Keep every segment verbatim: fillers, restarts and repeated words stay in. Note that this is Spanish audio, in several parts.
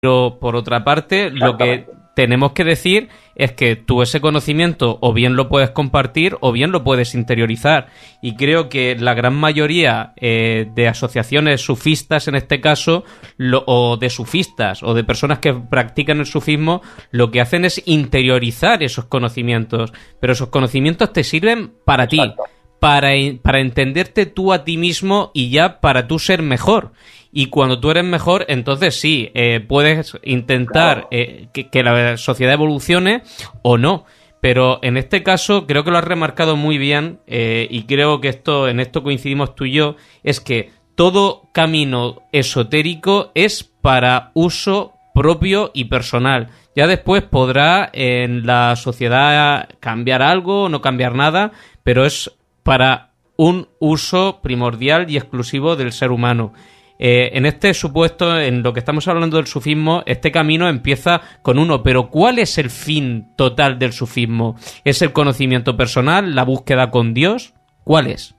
Pero por otra parte, lo que tenemos que decir es que tú ese conocimiento o bien lo puedes compartir o bien lo puedes interiorizar. Y creo que la gran mayoría eh, de asociaciones sufistas, en este caso, lo, o de sufistas o de personas que practican el sufismo, lo que hacen es interiorizar esos conocimientos. Pero esos conocimientos te sirven para ti, para, para entenderte tú a ti mismo y ya para tú ser mejor. Y cuando tú eres mejor, entonces sí, eh, puedes intentar eh, que, que la sociedad evolucione o no. Pero en este caso creo que lo has remarcado muy bien eh, y creo que esto en esto coincidimos tú y yo, es que todo camino esotérico es para uso propio y personal. Ya después podrá en la sociedad cambiar algo o no cambiar nada, pero es para un uso primordial y exclusivo del ser humano. Eh, en este supuesto, en lo que estamos hablando del sufismo, este camino empieza con uno, pero ¿cuál es el fin total del sufismo? ¿Es el conocimiento personal, la búsqueda con Dios? ¿Cuál es?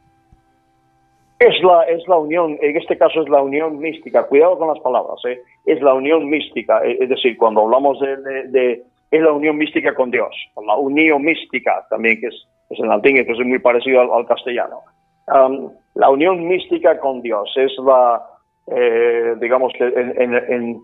Es la, es la unión, en este caso es la unión mística, cuidado con las palabras, ¿eh? Es la unión mística, es decir, cuando hablamos de, de, de es la unión mística con Dios, la unión mística también, que es, es en latín, que es muy parecido al, al castellano. Um, la unión mística con Dios es la... Eh, digamos que en, en, en,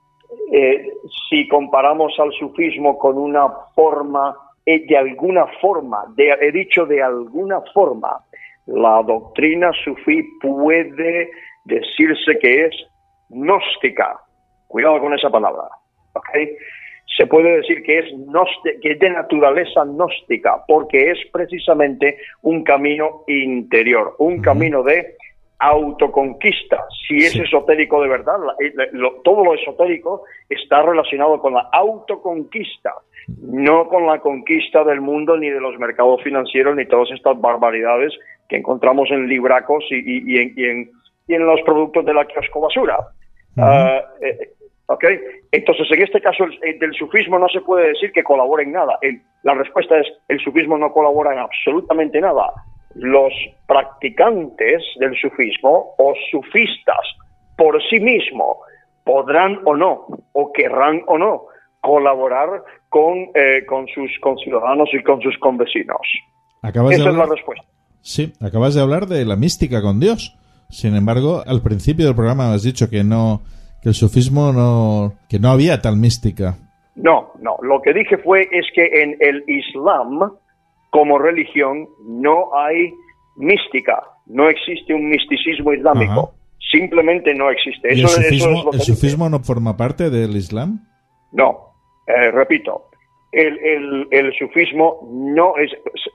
eh, si comparamos al sufismo con una forma, eh, de alguna forma, de, he dicho de alguna forma, la doctrina sufí puede decirse que es gnóstica. Cuidado con esa palabra, ¿ok? Se puede decir que es, gnóstica, que es de naturaleza gnóstica, porque es precisamente un camino interior, un uh-huh. camino de autoconquista. Si es sí. esotérico de verdad, la, lo, todo lo esotérico está relacionado con la autoconquista, no con la conquista del mundo ni de los mercados financieros ni todas estas barbaridades que encontramos en libracos y, y, y, en, y, en, y en los productos de la kiosco basura. Uh-huh. uh, eh, okay. Entonces, en este caso el, del sufismo no se puede decir que colabore en nada. El, la respuesta es: el sufismo no colabora en absolutamente nada. Los practicantes del sufismo o sufistas por sí mismos podrán o no, o querrán o no, colaborar con, eh, con sus conciudadanos y con sus convecinos. Acabas Esa de hablar... es la respuesta. Sí, acabas de hablar de la mística con Dios. Sin embargo, al principio del programa has dicho que no, que el sufismo no, que no había tal mística. No, no. Lo que dije fue es que en el Islam, como religión, no hay mística, no existe un misticismo islámico. Ajá. Simplemente no existe. ¿Y eso, el sufismo, eso es lo que el sufismo no forma parte del Islam? No, eh, repito, el, el, el sufismo no es...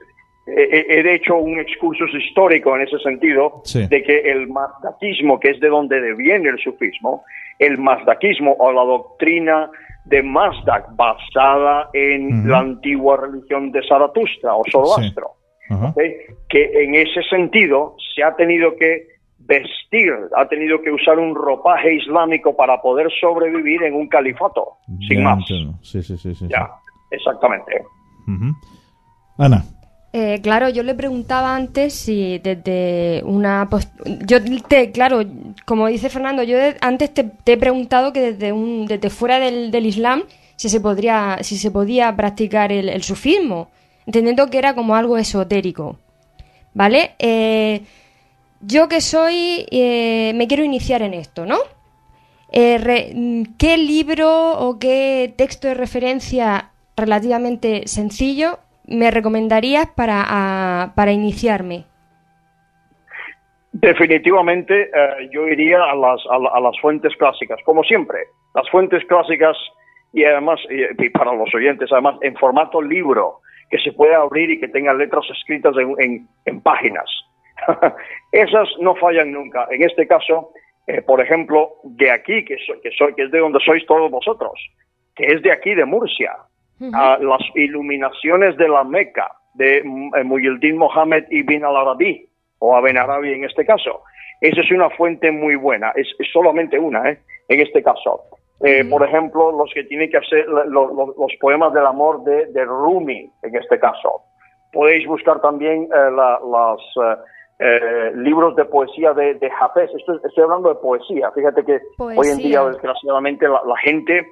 He, he hecho un excursus histórico en ese sentido, sí. de que el mazdaquismo, que es de donde deviene el sufismo, el mazdaquismo o la doctrina de Mazdak basada en uh-huh. la antigua religión de Zaratustra o Zoroastro, sí. uh-huh. ¿okay? que en ese sentido se ha tenido que vestir, ha tenido que usar un ropaje islámico para poder sobrevivir en un califato, ya, sin más. Sí, sí, sí, sí, ya, sí. Exactamente. Uh-huh. Ana. Eh, claro, yo le preguntaba antes si desde una... Post- yo te, claro, como dice Fernando, yo de, antes te, te he preguntado que desde un desde fuera del, del Islam si se podría si se podía practicar el, el sufismo, entendiendo que era como algo esotérico, ¿vale? Eh, yo que soy, eh, me quiero iniciar en esto, ¿no? Eh, re, ¿Qué libro o qué texto de referencia relativamente sencillo me recomendarías para, a, para iniciarme? Definitivamente eh, yo iría a las, a, a las fuentes clásicas, como siempre. Las fuentes clásicas y además, y, y para los oyentes, además en formato libro, que se pueda abrir y que tenga letras escritas en, en, en páginas. Esas no fallan nunca. En este caso, eh, por ejemplo, de aquí, que, soy, que, soy, que es de donde sois todos vosotros, que es de aquí, de Murcia. Uh, las iluminaciones de la Meca de eh, Muhyiddin Mohammed ibn al-Arabi o Ibn Arabi en este caso. Esa es una fuente muy buena, es, es solamente una, ¿eh? En este caso. Eh, uh-huh. Por ejemplo, los que tienen que hacer los, los, los poemas del amor de, de Rumi en este caso. Podéis buscar también eh, la, las, eh, eh, libros de poesía de, de Hafez. Esto, estoy hablando de poesía. Fíjate que Poesía. hoy en día, desgraciadamente, la, la gente